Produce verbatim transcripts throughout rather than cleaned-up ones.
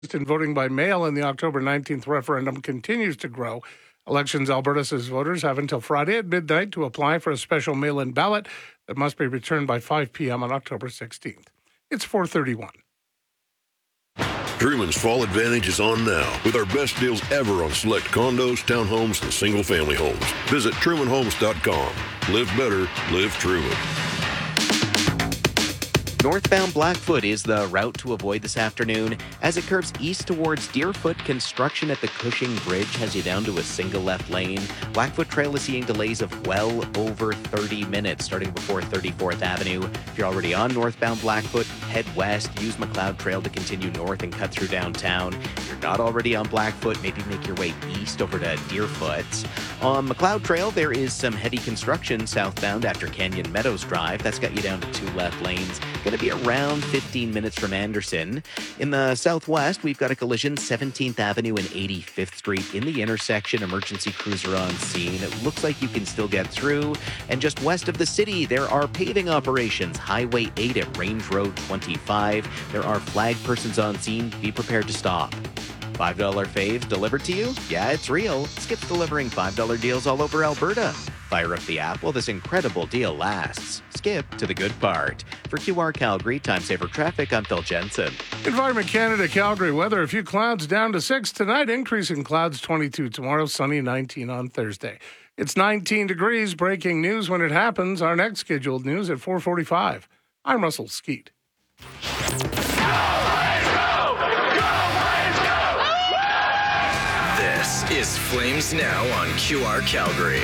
in voting by mail in the October nineteenth referendum continues to grow. Elections Alberta says voters have until Friday at midnight to apply for a special mail-in ballot that must be returned by five p.m. on October sixteenth. It's four thirty-one. Truman's Fall Advantage is on now with our best deals ever on select condos, townhomes, and single-family homes. Visit Truman Homes dot com. Live better, live Truman. Northbound Blackfoot is the route to avoid this afternoon. As it curves east towards Deerfoot, construction at the Cushing Bridge has you down to a single left lane. Blackfoot Trail is seeing delays of well over thirty minutes, starting before thirty-fourth Avenue. If you're already on northbound Blackfoot, head west, use McLeod Trail to continue north and cut through downtown. If you're not already on Blackfoot, maybe make your way east over to Deerfoot. On McLeod Trail, there is some heavy construction southbound after Canyon Meadows Drive. That's got you down to two left lanes. Going to be around fifteen minutes from Anderson. In the southwest, we've got a collision, seventeenth Avenue and eighty-fifth Street in the intersection. Emergency cruiser on scene. It looks like you can still get through. And just west of the city, there are paving operations. Highway eight at Range Road twenty-five. There are flag persons on scene. Be prepared to stop. five dollar faves delivered to you? Yeah, it's real. Skip's delivering five dollar deals all over Alberta. Fire up the app while this incredible deal lasts. Skip to the good part. For Q R Calgary, Time Saver Traffic, I'm Phil Jensen. Environment Canada, Calgary weather. A few clouds down to six tonight. Increase in clouds twenty-two tomorrow. Sunny nineteen on Thursday. It's nineteen degrees. Breaking news when it happens. Our next scheduled news at four forty-five. I'm Russell Skeet. This is Flames Now on Q R Calgary.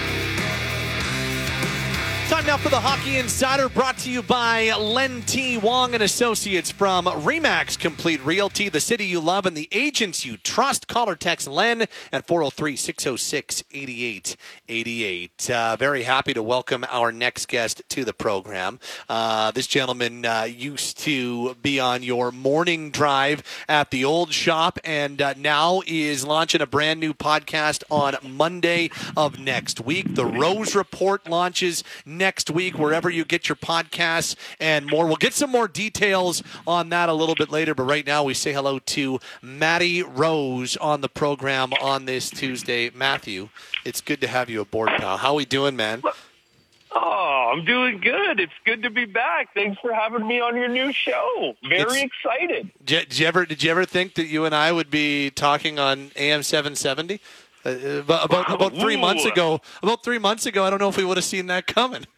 Time now for the Hockey Insider, brought to you by Len T. Wong and Associates from Remax Complete Realty, the city you love and the agents you trust. Call or text Len at four oh three, six oh six, eight eight eight eight. Uh, very happy to welcome our next guest to the program. Uh, this gentleman uh, used to be on your morning drive at the old shop and uh, now is launching a brand new podcast on Monday of next week. The Rose Report launches next week, wherever you get your podcasts and more. We'll get some more details on that a little bit later, but right now we say hello to Matty Rose on the program on this Tuesday. Matthew, it's good to have you aboard, pal. How we doing, man? Oh, I'm doing good. It's good to be back. Thanks for having me on your new show. Very it's, excited. Did, did you ever did you ever think that you and I would be talking on A M seven seventy? Uh, about about, about three Ooh. months ago, about three months ago, I don't know if we would have seen that coming.